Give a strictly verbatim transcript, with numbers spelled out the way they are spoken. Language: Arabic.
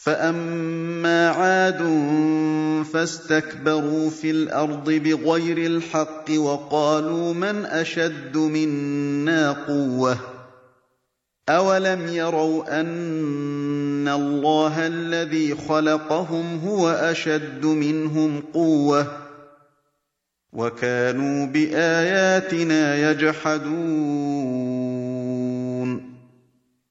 فَأَمَّا عَادٌ فَاسْتَكْبَرُوا فِي الْأَرْضِ بِغَيْرِ الْحَقِّ وَقَالُوا مَنْ أَشَدُّ مِنَّا قُوَّةً ۖ أَوَلَمْ يَرَوْا أَنَّ اللَّهَ الَّذِي خَلَقَهُمْ هُوَ أَشَدُّ مِنْهُمْ قُوَّةً ۖ وَكَانُوا بِآيَاتِنَا يَجْحَدُونَ